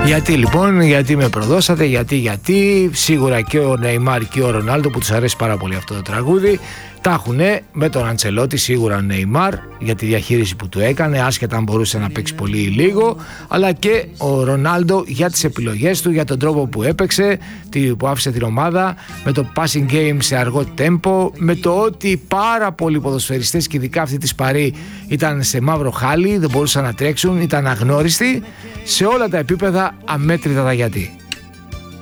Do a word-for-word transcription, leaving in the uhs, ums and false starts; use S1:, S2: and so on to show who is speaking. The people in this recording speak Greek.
S1: Γιατί λοιπόν, γιατί με προδώσατε, γιατί, γιατί, σίγουρα και ο Νεϊμάρ και ο Ρονάλντο που τους αρέσει πάρα πολύ αυτό το τραγούδι, τα έχουνε με τον Αντσελότη, σίγουρα ο Νεϊμάρ για τη διαχείριση που του έκανε, άσχετα αν μπορούσε να παίξει πολύ ή λίγο, αλλά και ο Ρονάλντο για τις επιλογές του, για τον τρόπο που έπαιξε, που άφησε την ομάδα, με το passing game σε αργό tempo, με το ότι πάρα πολλοί ποδοσφαιριστές και ειδικά αυτοί της Παρί ήταν σε μαύρο χάλι, δεν μπορούσαν να τρέξουν, ήταν αγνώριστοι, σε όλα τα επίπεδα αμέτρητα τα γιατί.